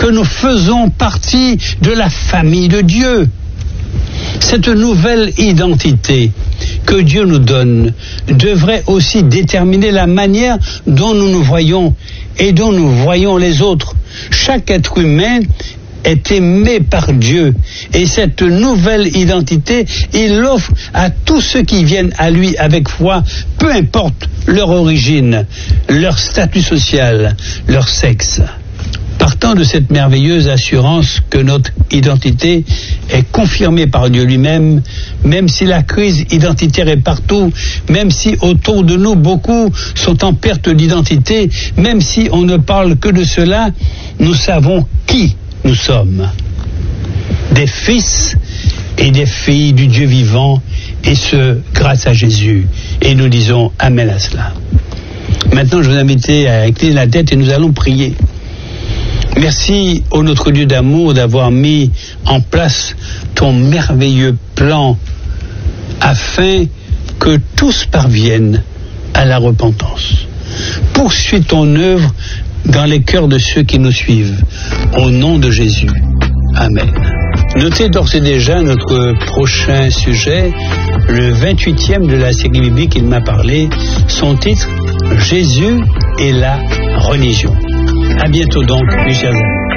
que nous faisons partie de la famille de Dieu. Cette nouvelle identité que Dieu nous donne devrait aussi déterminer la manière dont nous nous voyons et dont nous voyons les autres. Chaque être humain est aimé par Dieu et cette nouvelle identité, il l'offre à tous ceux qui viennent à lui avec foi, peu importe leur origine, leur statut social, leur sexe. Partant de cette merveilleuse assurance que notre identité est confirmée par Dieu lui-même, même si la crise identitaire est partout, même si autour de nous beaucoup sont en perte d'identité, même si on ne parle que de cela, nous savons qui nous sommes. Des fils et des filles du Dieu vivant, et ce, grâce à Jésus. Et nous disons Amen à cela. Maintenant, je vous invite à incliner la tête et nous allons prier. Merci, ô notre Dieu d'amour, d'avoir mis en place ton merveilleux plan afin que tous parviennent à la repentance. Poursuis ton œuvre dans les cœurs de ceux qui nous suivent. Au nom de Jésus. Amen. Notez d'ores et déjà notre prochain sujet, le 28e de la série biblique Il m'a parlé. Son titre, Jésus et la religion. À bientôt donc, mes chers amis.